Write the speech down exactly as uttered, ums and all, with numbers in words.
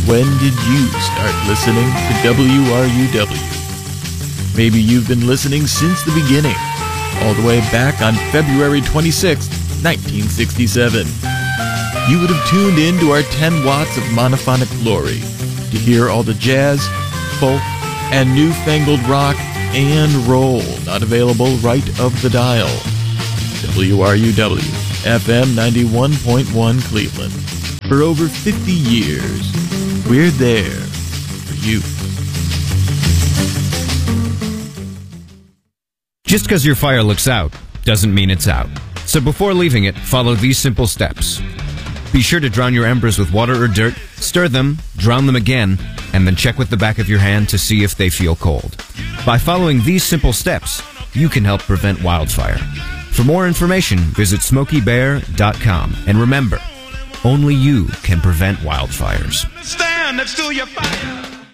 When did you start listening to W R U W? Maybe you've been listening since the beginning, all the way back on February twenty-sixth, nineteen sixty-seven. You would have tuned in to our ten watts of monophonic glory to hear all the jazz, folk, and newfangled rock and roll not available right of the dial. W R U W, F M ninety-one point one Cleveland. For over fifty years, we're there for you. Just because your fire looks out doesn't mean it's out. So before leaving it, follow these simple steps. Be sure to drown your embers with water or dirt, stir them, drown them again, and then check with the back of your hand to see if they feel cold. By following these simple steps, you can help prevent wildfire. For more information, visit smoky bear dot com. And remember, only you can prevent wildfires. Stand next to your fire.